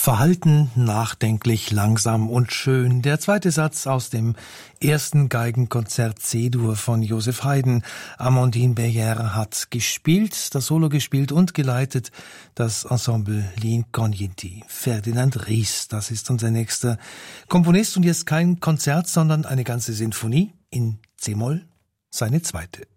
Verhalten, nachdenklich, langsam und schön. Der zweite Satz aus dem ersten Geigenkonzert C-Dur von Joseph Haydn. Amandine Berger hat gespielt, das Solo gespielt und geleitet das Ensemble L'Incogniti. Ferdinand Ries, das ist unser nächster Komponist und jetzt kein Konzert, sondern eine ganze Sinfonie in C-Moll, seine zweite.